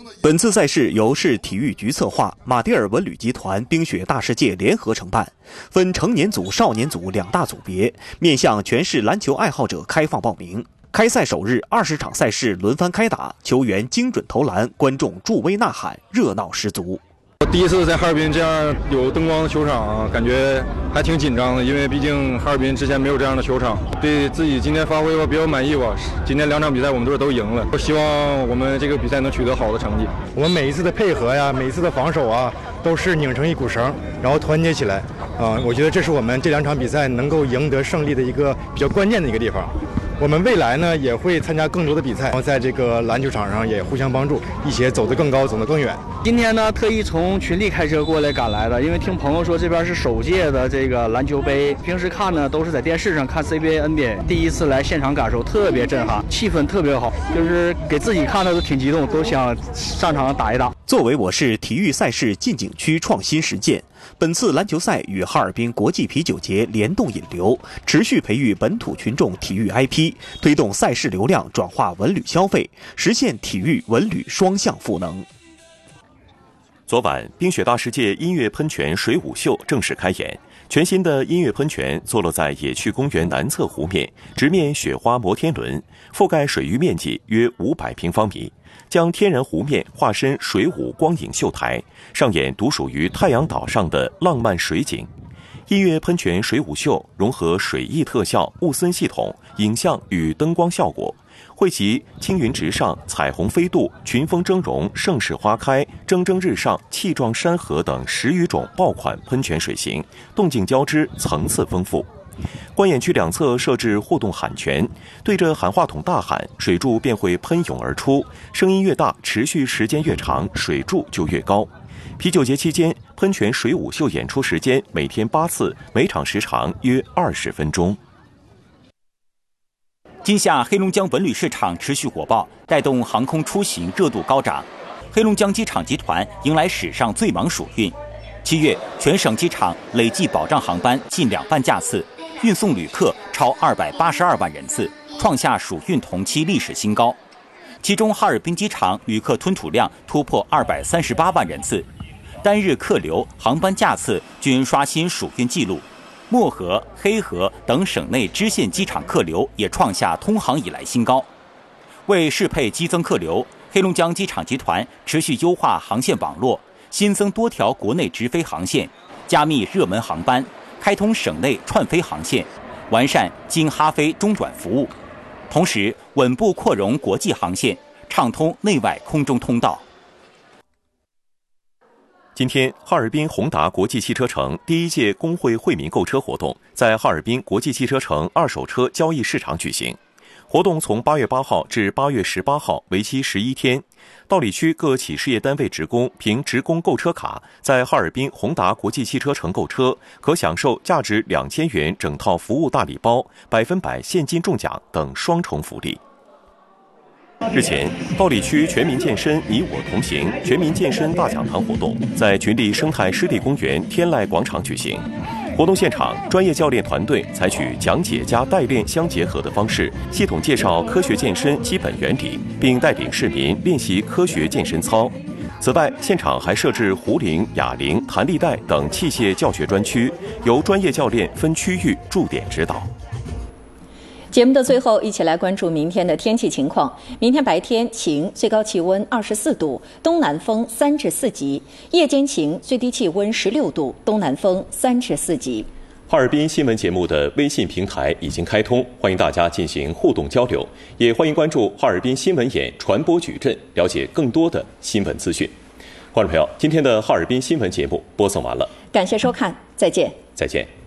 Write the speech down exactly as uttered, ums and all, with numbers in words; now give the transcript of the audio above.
本次赛事由市体育局策划，马迭尔文旅集团、冰雪大世界联合承办，分成年组、少年组两大组别，面向全市篮球爱好者开放报名。开赛首日，二十场赛事轮番开打，球员精准投篮，观众助威呐喊，热闹十足。 我第一次在哈尔滨这样有灯光的球场，感觉还挺紧张的，因为毕竟哈尔滨之前没有这样的球场。对自己今天发挥吧比较满意吧。今天两场比赛我们队都赢了，我希望我们这个比赛能取得好的成绩。 我们每一次的配合呀，每一次的防守啊，都是拧成一股绳，然后团结起来。啊、呃，我觉得这是我们这两场比赛能够赢得胜利的一个比较关键的一个地方。我们未来呢也会参加更多的比赛，然后在这个篮球场上也互相帮助，一起走得更高，走得更远。 今天呢，特意从群力开车过来赶来的，因为听朋友说这边是首届的这个篮球杯，平时看呢都是在电视上看 C B A N B A， 第一次来现场感受特别震撼，气氛特别好，就是给自己看的都挺激动，都想上场打一打。 作为我市体育赛事进景区创新实践，本次篮球赛与哈尔滨国际啤酒节联动引流，持续培育本土群众体育 I P， 推动赛事流量转化文旅消费，实现体育文旅双向赋能。 昨晚，冰雪大世界音乐喷泉水舞秀正式开演。全新的音乐喷泉坐落在野趣公园南侧湖面，直面雪花摩天轮，覆盖水域面积约五百平方米，将天然湖面化身水舞光影秀台，上演独属于太阳岛上的浪漫水景。音乐喷泉水舞秀融合水翼特效、雾森系统、影像与灯光效果，汇集青云直上、彩虹飞渡、群峰峥嵘、盛世花开、蒸蒸日上、气壮山河等十余种爆款喷泉水型，动静交织，层次丰富。观演区两侧设置互动喊泉，对着喊话筒大喊，水柱便会喷涌而出，声音越大，持续时间越长，水柱就越高。啤酒节期间，喷泉水舞秀演出时间每天八次，每场时长约二十分钟。 今夏黑龙江文旅市场持续火爆，带动航空出行热度高涨。黑龙江机场集团迎来史上最忙暑运，七月全省机场累计保障航班近两万架次，运送旅客超二百八十二万人次，创下暑运同期历史新高。其中，哈尔滨机场旅客吞吐量突破二百三十八万人次，单日客流、航班架次均刷新暑运纪录。漠河、黑河等省内支线机场客流也创下通航以来新高。为适配激增客流，黑龙江机场集团持续优化航线网络，新增多条国内直飞航线，加密热门航班，开通省内串飞航线，完善经哈飞中转服务，同时稳步扩容国际航线，畅通内外空中通道。 今天，哈尔滨宏达国际汽车城第一届工会惠民购车活动在哈尔滨国际汽车城二手车交易市场举行。活动从八月八号至八月十八号，为期十一天。道里区各企事业单位职工凭职工购车卡，在哈尔滨宏达国际汽车城购车，可享受价值两千元整套服务大礼包、百分百现金中奖等双重福利。日前，道里区全民健身你我同行全民健身大讲堂活动在群力生态湿地公园天籁广场举行。活动现场，专业教练团队采取讲解加代练相结合的方式，系统介绍科学健身基本原理，并带领市民练习科学健身操。此外，现场还设置壶铃、哑铃、弹力带等器械教学专区，由专业教练分区域驻点指导。 节目的最后，一起来关注明天的天气情况。明天白天晴，最高气温二十四度，东南风三至四级；夜间晴，最低气温十六度，东南风三至四级。 哈尔滨新闻节目的微信平台已经开通，欢迎大家进行互动交流，也欢迎关注哈尔滨新闻眼传播矩阵，了解更多的新闻资讯。观众朋友，今天的哈尔滨新闻节目播送完了， 感谢收看，再见。 再见。